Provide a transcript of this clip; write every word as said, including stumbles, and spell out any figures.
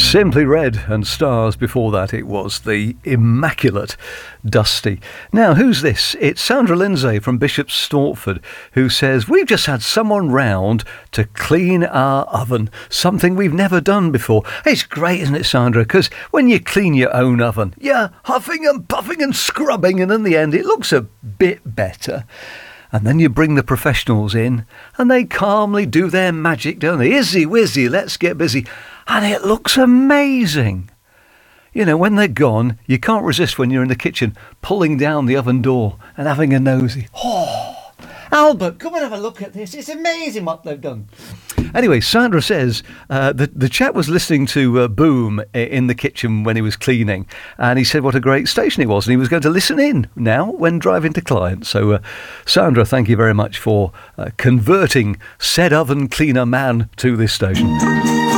Simply Red, and stars before that it was the immaculate Dusty. Now, who's this? It's Sandra Lindsay from Bishop Stortford, who says, we've just had someone round to clean our oven, something we've never done before. It's great, isn't it, Sandra? Because when you clean your own oven, you're huffing and puffing and scrubbing, and in the end it looks a bit better. And then you bring the professionals in and they calmly do their magic, don't they? Izzy, whizzy, let's get busy. And it looks amazing. You know, when they're gone, you can't resist when you're in the kitchen pulling down the oven door and having a nosy. Oh, Albert, come and have a look at this. It's amazing what they've done. Anyway, Sandra says uh, the, the chap was listening to uh, Boom in the kitchen when he was cleaning, and he said what a great station it was, and he was going to listen in now when driving to clients. So, uh, Sandra, thank you very much for uh, converting said oven cleaner man to this station.